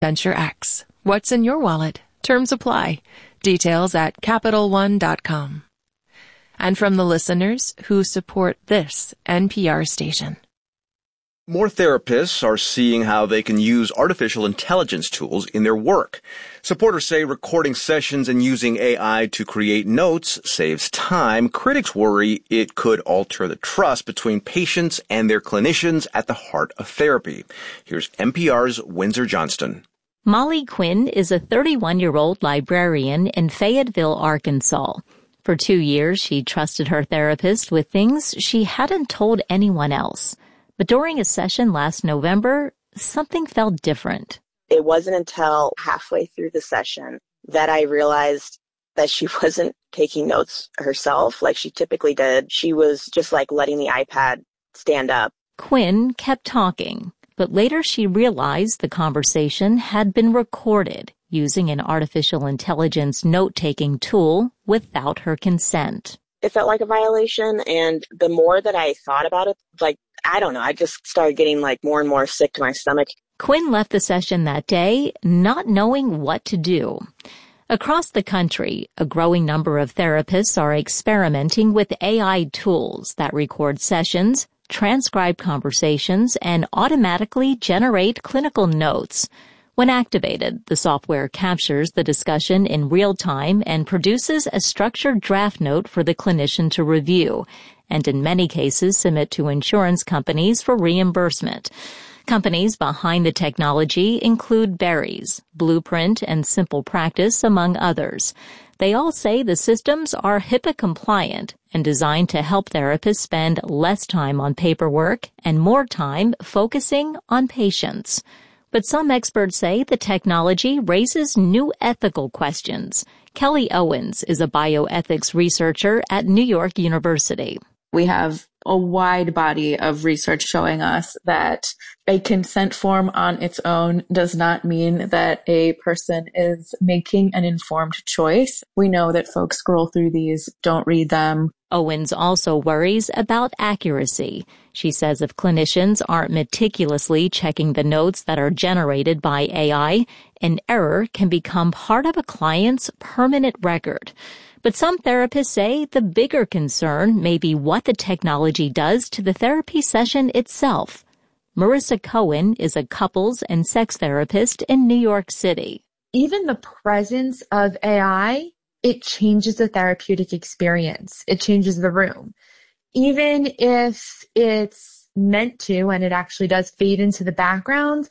Venture X. What's in your wallet? Terms apply. Details at CapitalOne.com. And from the listeners who support this NPR station. More therapists are seeing how they can use artificial intelligence tools in their work. Supporters say recording sessions and using AI to create notes saves time. Critics worry it could alter the trust between patients and their clinicians at the heart of therapy. Here's NPR's Windsor Johnston. Molly Quinn is a 31-year-old librarian in Fayetteville, Arkansas. For 2 years, she trusted her therapist with things she hadn't told anyone else. But during a session last November, something felt different. It wasn't until halfway through the session that I realized that she wasn't taking notes herself like she typically did. She was just like letting the iPad stand up. Quinn kept talking, but later she realized the conversation had been recorded using an artificial intelligence note-taking tool without her consent. It felt like a violation, and the more that I thought about it, I just started getting more and more sick to my stomach. Quinn left the session that day not knowing what to do. Across the country, a growing number of therapists are experimenting with AI tools that record sessions, transcribe conversations, and automatically generate clinical notes. When activated, the software captures the discussion in real time and produces a structured draft note for the clinician to review, and in many cases submit to insurance companies for reimbursement. Companies behind the technology include Berries, Blueprint, and Simple Practice, among others. They all say the systems are HIPAA compliant and designed to help therapists spend less time on paperwork and more time focusing on patients. But some experts say the technology raises new ethical questions. Kelly Owens is a bioethics researcher at New York University. We have a wide body of research showing us that a consent form on its own does not mean that a person is making an informed choice. We know that folks scroll through these, don't read them. Owens also worries about accuracy. She says if clinicians aren't meticulously checking the notes that are generated by AI, an error can become part of a client's permanent record. But some therapists say the bigger concern may be what the technology does to the therapy session itself. Marissa Cohen is a couples and sex therapist in New York City. Even the presence of AI, it changes the therapeutic experience. It changes the room. Even if it's meant to, and it actually does fade into the background,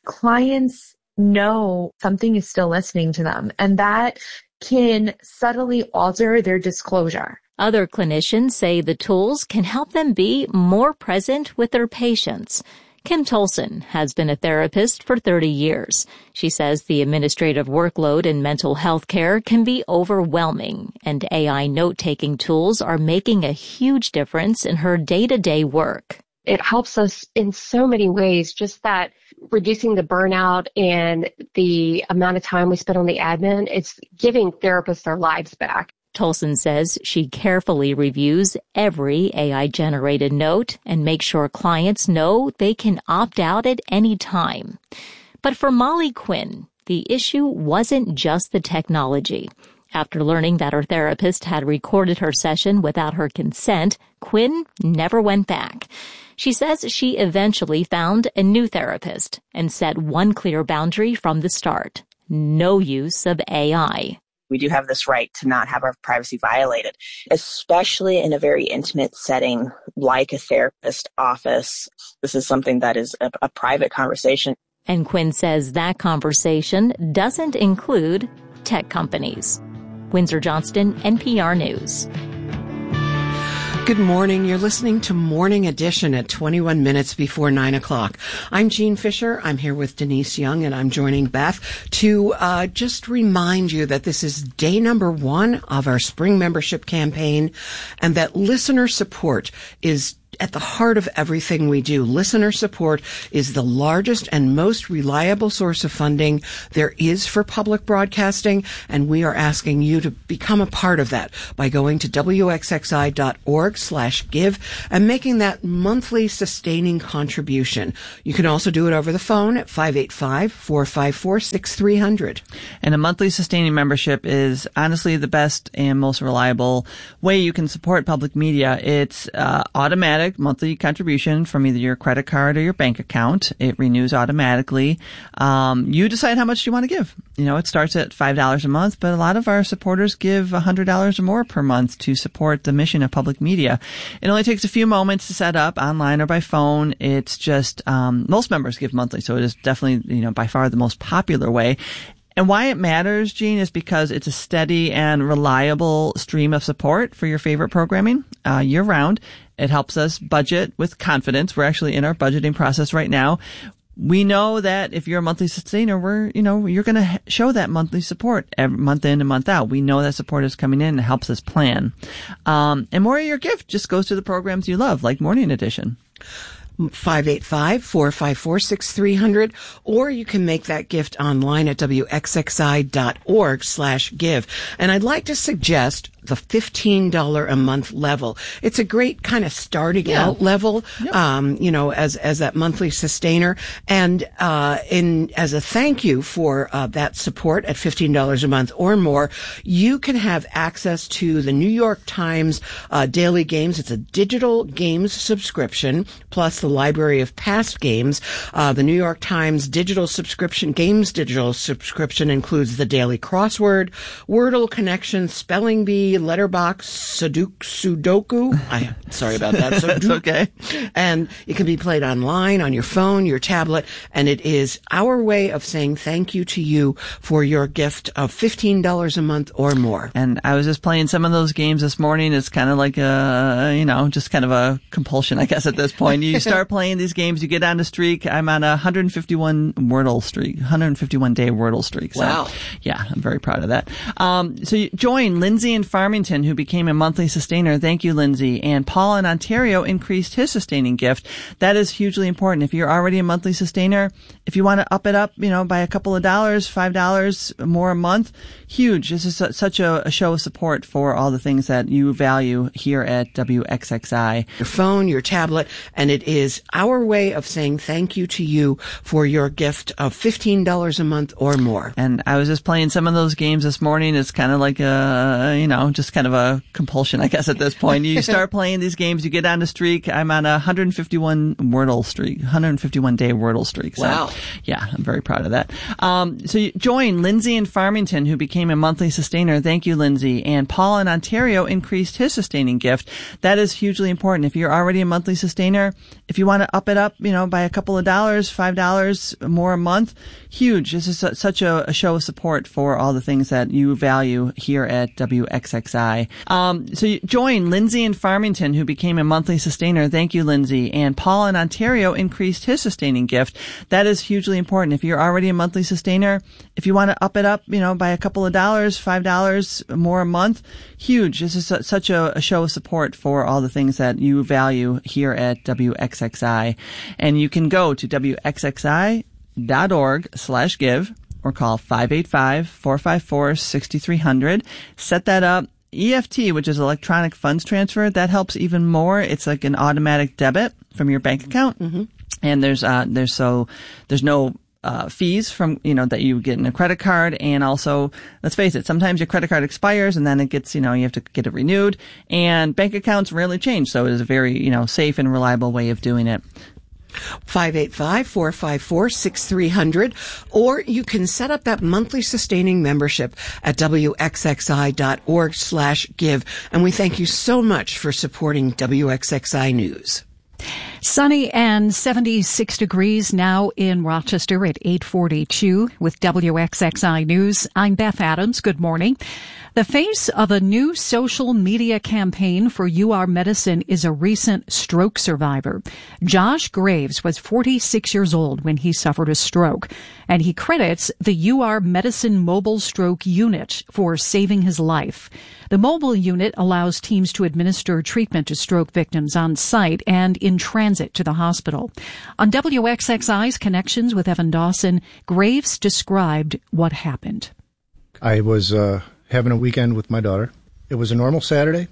clients know something is still listening to them, and that can subtly alter their disclosure. Other clinicians say the tools can help them be more present with their patients. Kim Tolson has been a therapist for 30 years. She says the administrative workload in mental health care can be overwhelming, and AI note-taking tools are making a huge difference in her day-to-day work. It helps us in so many ways, just that reducing the burnout and the amount of time we spend on the admin, it's giving therapists their lives back. Tolson says she carefully reviews every AI-generated note and makes sure clients know they can opt out at any time. But for Molly Quinn, the issue wasn't just the technology. After learning that her therapist had recorded her session without her consent, Quinn never went back. She says she eventually found a new therapist and set one clear boundary from the start: no use of AI. We do have this right to not have our privacy violated, especially in a very intimate setting like a therapist office. This is something that is a private conversation. And Quinn says that conversation doesn't include tech companies. Windsor Johnston, NPR News. Good morning. You're listening to Morning Edition at 21 minutes before 9 o'clock. I'm Jean Fisher. I'm here with Denise Young, and I'm joining Beth to just remind you that this is day number 1 of our spring membership campaign, and that listener support is at the heart of everything we do. Listener support is the largest and most reliable source of funding there is for public broadcasting, and we are asking you to become a part of that by going to wxxi.org/give and making that monthly sustaining contribution. You can also do it over the phone at 585-454-6300. And a monthly sustaining membership is honestly the best and most reliable way you can support public media. It's automatic monthly contribution from either your credit card or your bank account. It renews automatically. You decide how much you want to give. You know, it starts at $5 a month, but a lot of our supporters give $100 or more per month to support the mission of public media. It only takes a few moments to set up online or by phone. It's just, most members give monthly, so it is definitely, by far the most popular way. And why it matters, Jean, is because it's a steady and reliable stream of support for your favorite programming year round. It helps us budget with confidence. We're actually in our budgeting process right now. We know that if you're a monthly sustainer, you're going to show that monthly support every month in and month out. We know that support is coming in and helps us plan. And more of your gift just goes to the programs you love, like Morning Edition. 585-454-6300, or you can make that gift online at wxxi.org/give. And I'd like to suggest the $15 a month level. It's a great kind of starting out level, as that monthly sustainer. And, as a thank you for, that support at $15 a month or more, you can have access to the New York Times, daily games. It's a digital games subscription, plus the library of past games. The New York Times digital subscription includes the daily crossword, Wordle connection, spelling bee, letterbox, Sudoku. Sorry about that. It's okay. And it can be played online, on your phone, your tablet, and it is our way of saying thank you to you for your gift of $15 a month or more. And I was just playing some of those games this morning. It's kind of like just kind of a compulsion, I guess, at this point. You start playing these games, you get on a streak. I'm on a 151-day Wordle streak. So, wow. Yeah, I'm very proud of that. So you join Lindsay in Farmington, who became a monthly sustainer. Thank you, Lindsay. And Paul in Ontario increased his sustaining gift. That is hugely important. If you're already a monthly sustainer, if you want to up it up, by a couple of dollars, $5 more a month, huge. This is such a show of support for all the things that you value here at WXXI. Your phone, your tablet, and it is our way of saying thank you to you for your gift of $15 a month or more. And I was just playing some of those games this morning. It's kind of like just kind of a compulsion, I guess, at this point. You start playing these games, you get on a streak. I'm on a 151-day Wordle streak. So, wow. Yeah, I'm very proud of that. So you join Lindsay in Farmington, who became a monthly sustainer. Thank you, Lindsay. And Paul in Ontario increased his sustaining gift. That is hugely important. If you're already a monthly sustainer, if you want to up it up, by a couple of dollars, $5 more a month, huge. This is such a show of support for all the things that you value here at WXXI. So you join Lindsay in Farmington, who became a monthly sustainer. Thank you, Lindsay. And Paul in Ontario increased his sustaining gift. That is hugely important. If you're already a monthly sustainer, if you want to up it up, by a couple of dollars, $5 more a month, huge. This is such a show of support for all the things that you value here at WXXI. And you can go to wxxi.org/give or call 585-454-6300. Set that up. EFT, which is electronic funds transfer, that helps even more. It's like an automatic debit from your bank account. Mm-hmm. And there's no fees from, that you get in a credit card. And also, let's face it, sometimes your credit card expires and then it gets, you have to get it renewed, and bank accounts rarely change. So it is a very, safe and reliable way of doing it. 585-454-6300, or you can set up that monthly sustaining membership at wxxi.org/give. And we thank you so much for supporting WXXI News. Sunny and 76 degrees now in Rochester at 8:42 with WXXI News. I'm Beth Adams. Good morning. The face of a new social media campaign for UR Medicine is a recent stroke survivor. Josh Graves was 46 years old when he suffered a stroke, and he credits the UR Medicine Mobile Stroke Unit for saving his life. The mobile unit allows teams to administer treatment to stroke victims on site and in transit to the hospital. On WXXI's Connections with Evan Dawson, Graves described what happened. I was having a weekend with my daughter. It was a normal Saturday.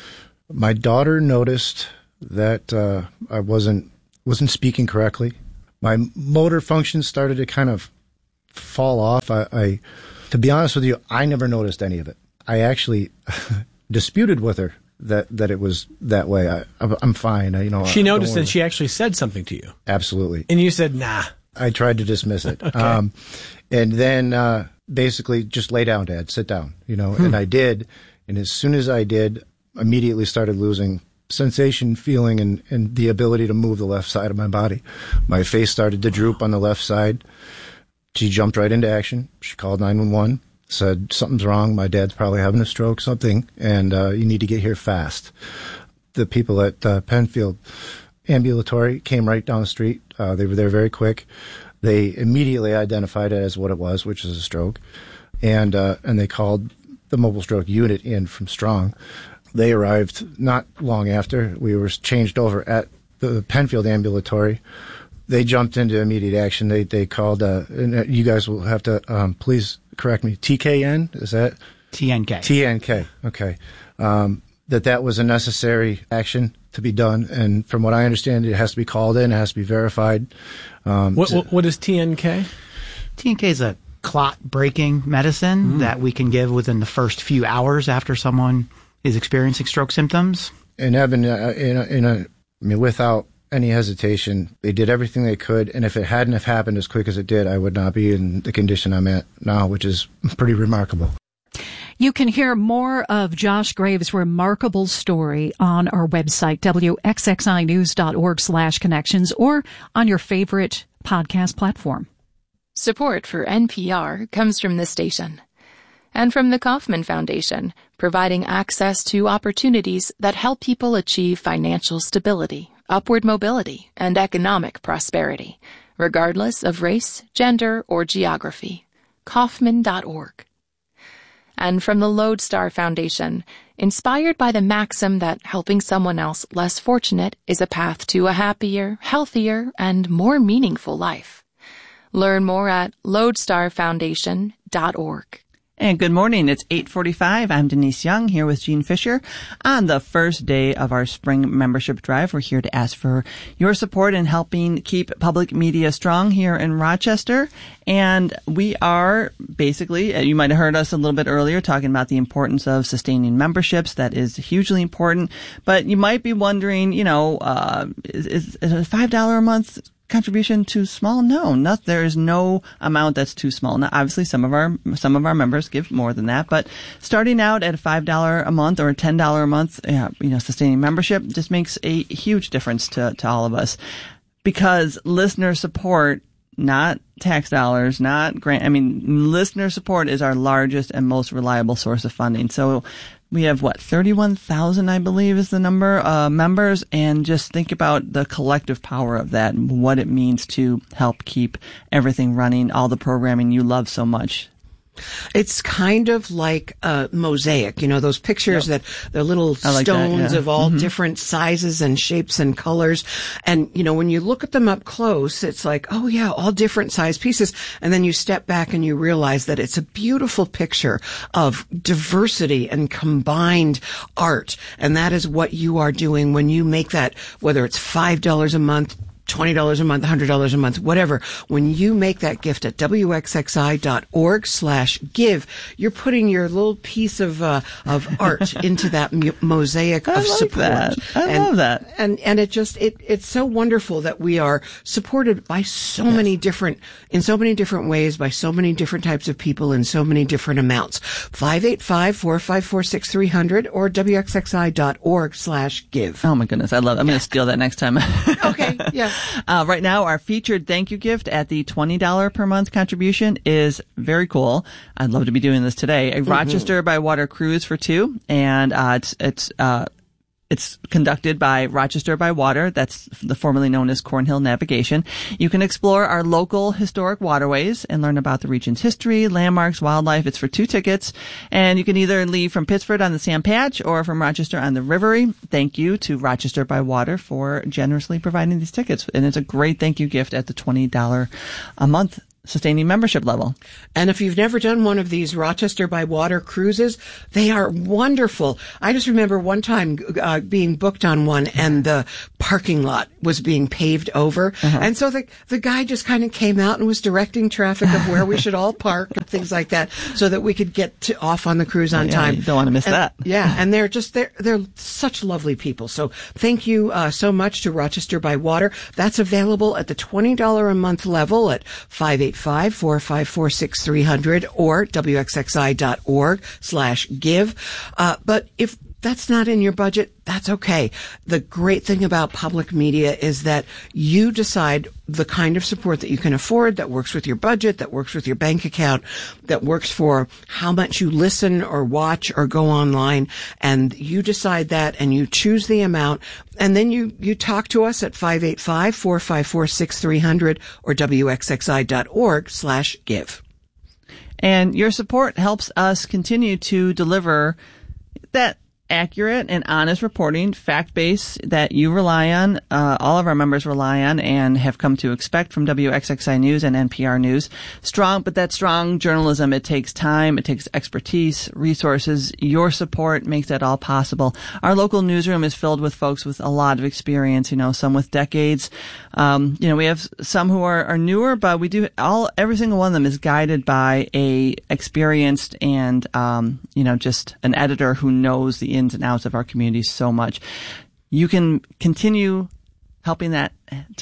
My daughter noticed that I wasn't speaking correctly. My motor functions started to kind of fall off. I to be honest with you, I never noticed any of it. I actually disputed with her that it was that way. I'm fine. She noticed and she actually said something to you. Absolutely. And you said, nah. I tried to dismiss it. Okay. And then basically just lay down, Dad, sit down, and I did. And as soon as I did, immediately started losing sensation, feeling, and the ability to move the left side of my body. My face started to droop on the left side. She jumped right into action. She called 911, said something's wrong. My dad's probably having a stroke, something, and you need to get here fast. The people at Penfield Ambulatory came right down the street. They were there very quick. They immediately identified it as what it was, which is a stroke, and they called the mobile stroke unit in from Strong. They arrived not long after. We were changed over at the Penfield Ambulatory. They jumped into immediate action. They called, and you guys will have to please correct me, TKN? Is that? TNK. TNK, okay. That was a necessary action to be done, and from what I understand, it has to be called in, it has to be verified. What is TNK? TNK is a clot-breaking medicine that we can give within the first few hours after someone is experiencing stroke symptoms. And Evan, without any hesitation, they did everything they could, and if it hadn't have happened as quick as it did, I would not be in the condition I'm at now, which is pretty remarkable. You can hear more of Josh Graves' remarkable story on our website, wxxinews.org/connections, or on your favorite podcast platform. Support for NPR comes from this station and from the Kauffman Foundation, providing access to opportunities that help people achieve financial stability, upward mobility, and economic prosperity, regardless of race, gender, or geography. Kauffman.org. And from the Lodestar Foundation, inspired by the maxim that helping someone else less fortunate is a path to a happier, healthier, and more meaningful life. Learn more at lodestarfoundation.org. And good morning. It's 8:45. I'm Denise Young here with Jean Fisher. On the first day of our spring membership drive, we're here to ask for your support in helping keep public media strong here in Rochester. And we are basically, you might have heard us a little bit earlier talking about the importance of sustaining memberships. That is hugely important. But you might be wondering, is a $5 a month contribution too small? No, there is no amount that's too small. Now, obviously, some of our members give more than that, but starting out at a $5 a month or a $10 a month, sustaining membership just makes a huge difference to all of us, because listener support, not tax dollars, not grant. Listener support is our largest and most reliable source of funding. So we have 31,000, I believe is the number, members, and just think about the collective power of that and what it means to help keep everything running, all the programming you love so much. It's kind of like a mosaic, those pictures that they're little stones of all different sizes and shapes and colors. And, when you look at them up close, it's like, oh yeah, all different size pieces. And then you step back and you realize that it's a beautiful picture of diversity and combined art. And that is what you are doing when you make that, whether it's $5 a month, $20 a month, $100 a month, whatever. When you make that gift at wxxi.org/give, you're putting your little piece of art into that mosaic of support. I love that. And it just, it's so wonderful that we are supported by so many different, in so many different ways, by so many different types of people in so many different amounts. 585-454-6300 or wxxi.org/give. Oh my goodness. I love it. I'm going to steal that next time. Okay. Yeah. Right now, our featured thank you gift at the $20 per month contribution is very cool. I'd love to be doing this today. A Rochester by Water cruise for two, and it's conducted by Rochester by Water. That's the formerly known as Cornhill Navigation. You can explore our local historic waterways and learn about the region's history, landmarks, wildlife. It's for 2 tickets. And you can either leave from Pittsford on the Sam Patch or from Rochester on the Rivery. Thank you to Rochester by Water for generously providing these tickets. And it's a great thank you gift at the $20 a month sustaining membership level. And if you've never done one of these Rochester by Water cruises, they are wonderful. I just remember one time being booked on one and the parking lot was being paved over. And so the guy just kind of came out and was directing traffic of where we should all park and things like that so that we could get off on the cruise on time. You don't want to miss that. Yeah. And they're such lovely people. So thank you so much to Rochester by Water. That's available at the $20 a month level at 585-454-6300 or wxxi.org/give. But if that's not in your budget, that's okay. The great thing about public media is that you decide the kind of support that you can afford, that works with your budget, that works with your bank account, that works for how much you listen or watch or go online. And you decide that and you choose the amount. And then you talk to us at 585-454-6300 or wxxi.org/give. And your support helps us continue to deliver that accurate and honest reporting, fact-based, that you rely on, all of our members rely on and have come to expect from WXXI News and NPR News. But that strong journalism, it takes time, it takes expertise, resources. Your support makes that all possible. Our local newsroom is filled with folks with a lot of experience, some with decades. We have some who are newer, but every single one of them is guided by a experienced and, just an editor who knows the ins and outs of our community so much. You can continue helping that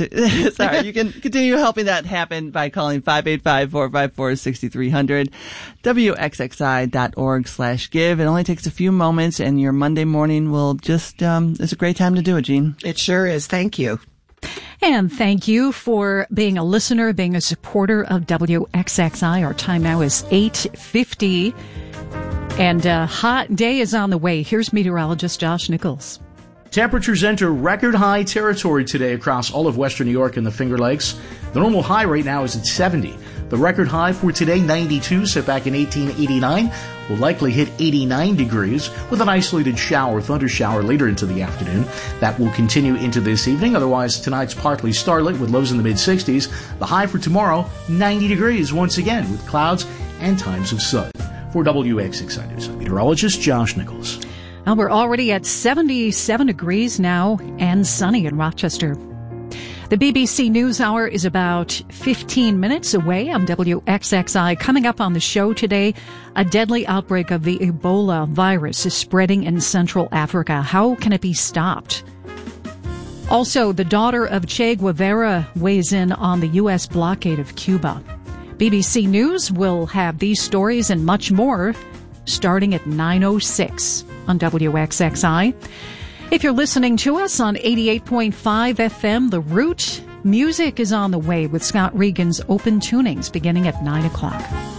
happen by calling 585-454-6300, wxxi.org/give. It only takes a few moments and your Monday morning will just, it's a great time to do it, Jean. It sure is. Thank you. And thank you for being a listener, being a supporter of WXXI. Our time now is 8:50. And a hot day is on the way. Here's meteorologist Josh Nichols. Temperatures enter record high territory today across all of western New York and the Finger Lakes. The normal high right now is at 70. The record high for today, 92, set back in 1889, will likely hit 89 degrees with an isolated shower, thunder shower later into the afternoon. That will continue into this evening. Otherwise, tonight's partly starlit with lows in the mid-60s. The high for tomorrow, 90 degrees once again with clouds and times of sun. For WXXI News, I'm meteorologist Josh Nichols. Well, we're already at 77 degrees now and sunny in Rochester. The BBC NewsHour is about 15 minutes away. I'm WXXI. Coming up on the show today, a deadly outbreak of the Ebola virus is spreading in Central Africa. How can it be stopped? Also, the daughter of Che Guevara weighs in on the U.S. blockade of Cuba. BBC News will have these stories and much more starting at 9:06 on WXXI. If you're listening to us on 88.5 FM, The Root, music is on the way with Scott Regan's Open Tunings beginning at 9 o'clock.